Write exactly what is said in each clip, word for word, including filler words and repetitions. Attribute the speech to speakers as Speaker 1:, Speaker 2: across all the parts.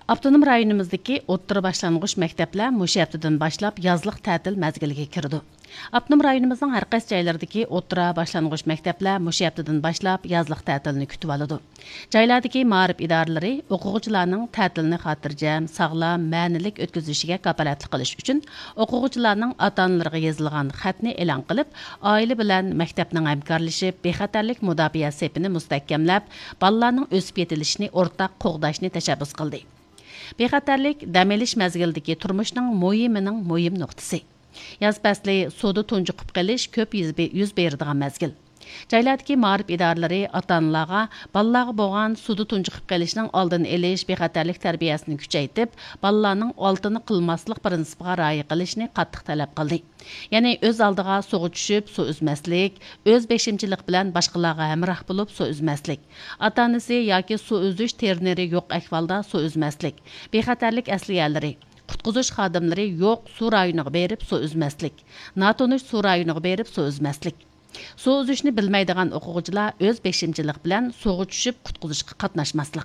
Speaker 1: Avtonom rayonimizdagi o'rta boshlang'ich maktablar mushu haftadan boshlab yozliq ta'til mazgiliga kirdi. Avtonom rayonimizning har qaysi joylaridagi o'rta boshlang'ich maktablar mushu haftadan boshlab yozliq ta'tilni kutib oladi. Joylardagi ma'rif idoralari o'quvchilarning ta'tilni xotirjam, sog'lom, ma'nilik o'tkazishiga kafolatlik qilish uchun o'quvchilarning ota-onalariga yozilgan xatni e'lon qilib, oila bilan maktabning hamkorlashib, bexatarlik mudofaa sepini mustahkamlab, bolalarning o'sib yetilishini o'rtaq qo'g'dashni tashabbus qildi. Bexatarlik dam olish mazgilidagi turmushning muhimining muhim nuqtasi. Yoz fasli suvda tunjiqib qolish ko'p yuz beradigan mazgil. Joylardagi ma'rif idoralari ota-onalarga bolalarga bo'lgan suvda tunjiqib qolishning oldini olish, bexatarlik tarbiyasini kuchaytirib, bolalarning oltini qilmaslik prinsipiga rioya qilishni qattiq talab qildi. Ya'ni o'z oldiga suvga tushib, suv uzmaslik, o'z beshimchilik bilan boshqalarga hamroh bo'lib suv uzmaslik, ota-onasi yoki suv uzish terneri yo'q ahvolda suv uzmaslik, bexatarlik asliyalari qutquzish xodimlari yo'q suv rayoniga berib suv uzmaslik, notonish suv rayoniga berib suv uzmaslik. Suv uzishni bilmaydigan o'quvchilar o'z beshimchilik bilan suvga tushib qutqizishga qatnashmaslik.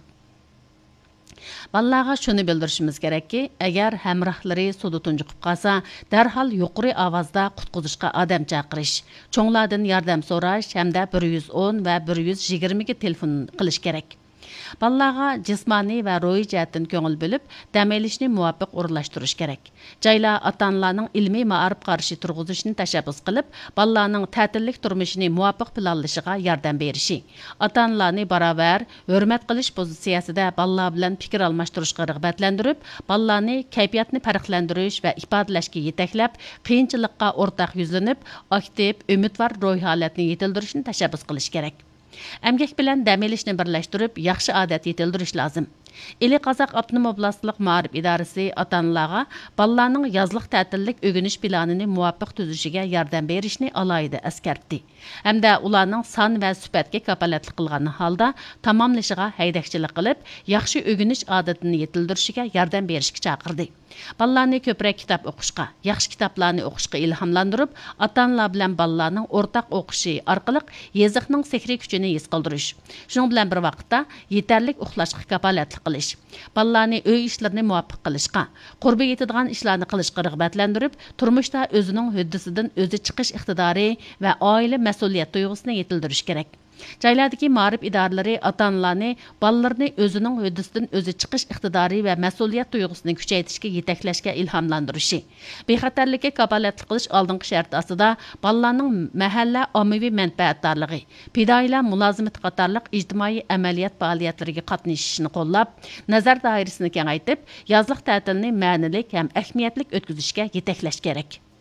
Speaker 1: Bolalarga shuni bildirishimiz kerakki, agar hamrohlari suvda tunjiqib qolsa, darhol yuqori ovozda qutqizishga odam chaqirish, cho'nglardan yordam so'rash hamda bir yuz o'n va bir yuz yigirma ga telefon qilish kerak. Bolalarga jismoniy va ruhiy jihatdan ko'ngil bo'lib, dam olishni muvofiq o'rinlashtirish kerak. Joylar ota-onalarning ilmiy ma'rif qarshi turg'izishni tashabbus qilib, bolalarning ta'tillik turmushini muvofiq planlashiga yordam berishi, ota-onalarni barobar hurmat qilish pozitsiyasida bolalar bilan fikr almashtirishga rag'batlantirib, bolalarni kayfiyatni farqlantirish va ifodalashga yetaklab, qiyinchilikqa o'rtaq yuzlanib, aktiv, umidvor ruhiy holatni yetildirishni tashabbus qilish kerak. Əmgək bilan dam olishni birlashtirib, yaxshi odat yetildirish lozim. Eli Qozoq Avtonom oblastlik ma'rif idorasi ota-onalarga bolalarning yozliq ta'tillik o'rganish planini muvofiq tuzishiga yordam berishni alohida eskartdi. Hamda ularning son va sifatga kafolatlik qilgan holda tamomlashiga haydakchilik qilib, yaxshi o'rganish odatini yetildirishiga yordam berishga chaqirdi. Bolalarni ko'proq kitob o'qishga, yaxshi kitoblarni o'qishga ilhomlantirib, ota-onalar bilan bolalarning o'rtaq o'qishi orqali yeziqning sehriy kuchini his qildirish. Shuning bilan bir vaqtda yetarlik uxlashga kafolatlik qilish, bolalarni uy ishlarini muvofiq qilishga, qurbi yetadigan ishlarni qilishga rag'batlantirib, turmushda o'zining huddisidan o'zi chiqish iqtidori va oila mas'uliyat tuyg'usini yetildirish kerak. Joylardagi ma'rif idoralari ota-onalarni bolalarni o'zining huddisidan o'zi chiqish iqtidori va mas'uliyat tuyg'usini kuchaytirishga yetaklashga ilhomlantirishi, bexatarlikka kafolatlik qilish oldingi shart ostida bolalarning mahalla ommaviy manfaatdorligi, fidoyilar mulozimati qatorliq ijtimoiy amaliyot faoliyatlariga qatnashishini qo'llab, nazar doirasini kengaytirib, yozliq ta'tilni ma'nilik ham ahamiyatli o'tkazishga yetaklash kerak.